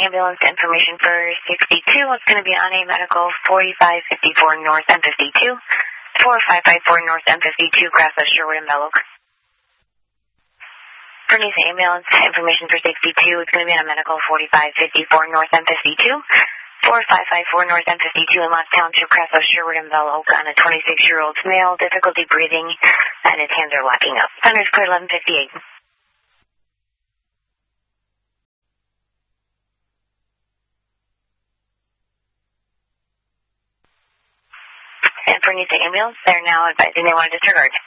ambulance information for 62. It's going to be on a medical 4554 North M52, 4554 North M52, Grasswest, Sherwood, and Belloc. Bernice ambulance information for 62. It's going to be on a medical 4554 North M52, 4554 North M52 in Lost Township, Grasswest, Sherwood, and Belloc on a 26-year-old male, difficulty breathing, and his hands are locking up. Thunder's clear 1158. And for Bernice ambulance, they're now advising they want to disregard.